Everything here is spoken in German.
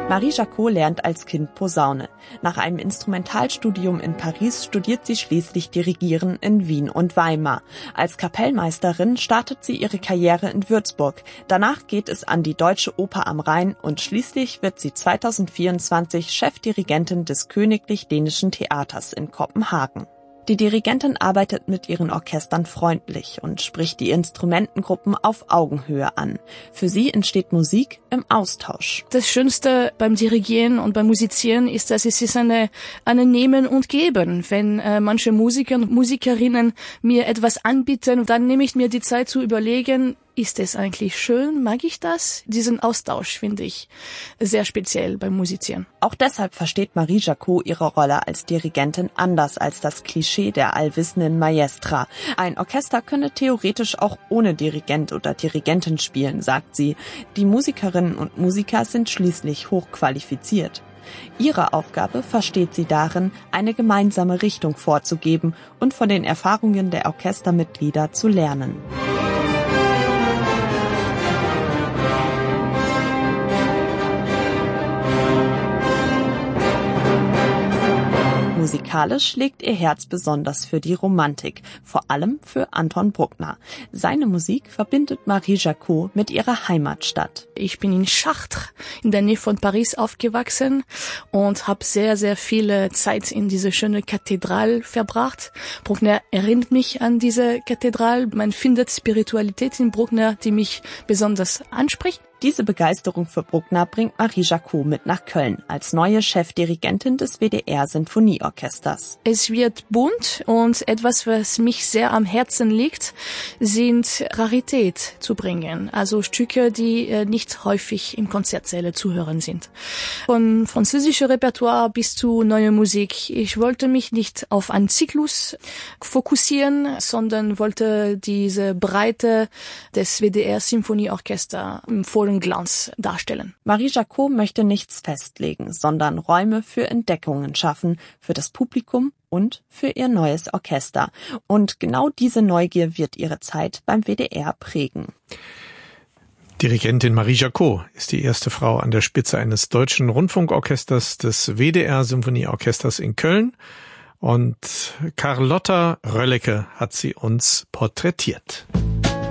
Marie Jacot lernt als Kind Posaune. Nach einem Instrumentalstudium in Paris studiert sie schließlich Dirigieren in Wien und Weimar. Als Kapellmeisterin startet sie ihre Karriere in Würzburg. Danach geht es an die Deutsche Oper am Rhein und schließlich wird sie 2024 Chefdirigentin des Königlich Dänischen Theaters in Kopenhagen. Die Dirigentin arbeitet mit ihren Orchestern freundlich und spricht die Instrumentengruppen auf Augenhöhe an. Für sie entsteht Musik im Austausch. Das Schönste beim Dirigieren und beim Musizieren ist, dass es ist eine Nehmen und Geben. Wenn manche Musiker und Musikerinnen mir etwas anbieten, dann nehme ich mir die Zeit zu überlegen, ist es eigentlich schön? Mag ich das? Diesen Austausch finde ich sehr speziell beim Musizieren. Auch deshalb versteht Marie Jacot ihre Rolle als Dirigentin anders als das Klischee der allwissenden Maestra. Ein Orchester könne theoretisch auch ohne Dirigent oder Dirigentin spielen, sagt sie. Die Musikerinnen und Musiker sind schließlich hochqualifiziert. Ihre Aufgabe versteht sie darin, eine gemeinsame Richtung vorzugeben und von den Erfahrungen der Orchestermitglieder zu lernen. Musikalisch schlägt ihr Herz besonders für die Romantik, vor allem für Anton Bruckner. Seine Musik verbindet Marie Jacot mit ihrer Heimatstadt. Ich bin in Chartres, in der Nähe von Paris, aufgewachsen und habe sehr, sehr viele Zeit in diese schöne Kathedrale verbracht. Bruckner erinnert mich an diese Kathedrale. Man findet Spiritualität in Bruckner, die mich besonders anspricht. Diese Begeisterung für Bruckner bringt Marie Jacot mit nach Köln als neue Chefdirigentin des WDR-Sinfonieorchesters. Es wird bunt und etwas, was mich sehr am Herzen liegt, sind Rarität zu bringen. Also Stücke, die nicht häufig in Konzertsäle zu hören sind. Von französischem Repertoire bis zu neuer Musik. Ich wollte mich nicht auf einen Zyklus fokussieren, sondern wollte diese Breite des WDR-Sinfonieorchesters im vollen Glanz darstellen. Marie Jacot möchte nichts festlegen, sondern Räume für Entdeckungen schaffen, für das Publikum und für ihr neues Orchester. Und genau diese Neugier wird ihre Zeit beim WDR prägen. Dirigentin Marie Jacot ist die erste Frau an der Spitze eines deutschen Rundfunkorchesters, des WDR-Symphonieorchesters in Köln. Und Carlotta Röllecke hat sie uns porträtiert.